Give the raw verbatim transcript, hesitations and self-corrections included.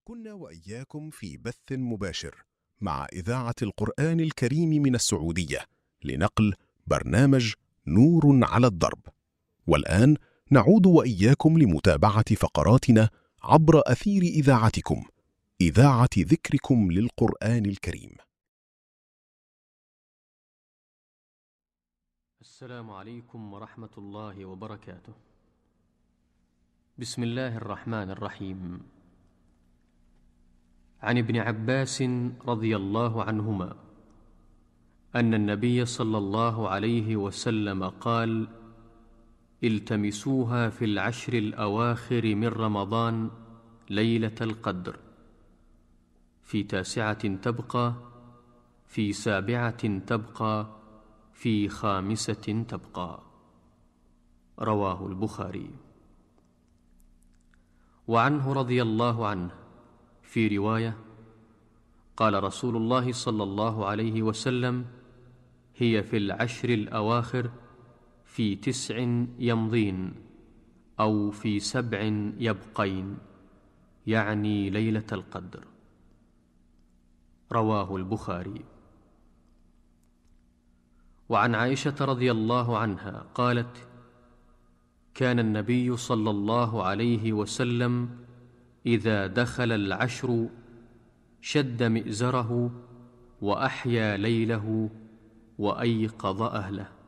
كنا وإياكم في بث مباشر مع إذاعة القرآن الكريم من السعودية لنقل برنامج نور على الدرب. والآن نعود وإياكم لمتابعة فقراتنا عبر أثير إذاعتكم، إذاعة ذكركم للقرآن الكريم. السلام عليكم ورحمة الله وبركاته. بسم الله الرحمن الرحيم. عن ابن عباس رضي الله عنهما أن النبي صلى الله عليه وسلم قال: التمسوها في العشر الأواخر من رمضان ليلة القدر، في تاسعة تبقى، في سابعة تبقى، في خامسة تبقى. رواه البخاري. وعنه رضي الله عنه في رواية قال رسول الله صلى الله عليه وسلم: هي في العشر الأواخر في تسع يمضين أو في سبع يبقين، يعني ليلة القدر. رواه البخاري. وعن عائشة رضي الله عنها قالت: كان النبي صلى الله عليه وسلم إذا دخل العشر شد مئزره وأحيا ليله وأيقظ أهله.